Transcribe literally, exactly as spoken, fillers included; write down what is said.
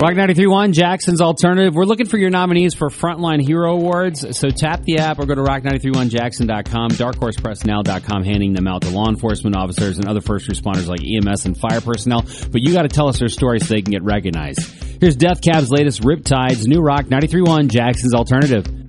Rock ninety-three point one, Jackson's Alternative. We're looking for your nominees for Frontline Hero Awards, so tap the app or go to rock nine three one jackson dot com, dark horse personnel dot com, handing them out to law enforcement officers and other first responders like E M S and fire personnel. But you got to tell us their story so they can get recognized. Here's Death Cab's latest Riptides, new Rock ninety-three point one, Jackson's Alternative.